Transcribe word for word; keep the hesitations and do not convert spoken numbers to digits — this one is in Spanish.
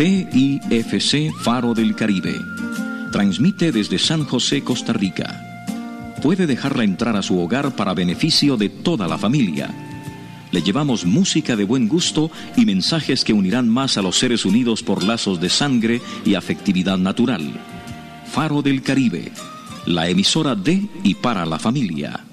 T I F C Faro del Caribe. Transmite desde San José, Costa Rica. Puede dejarla entrar a su hogar para beneficio de toda la familia. Le llevamos música de buen gusto y mensajes que unirán más a los seres unidos por lazos de sangre y afectividad natural. Faro del Caribe, la emisora de y para la familia.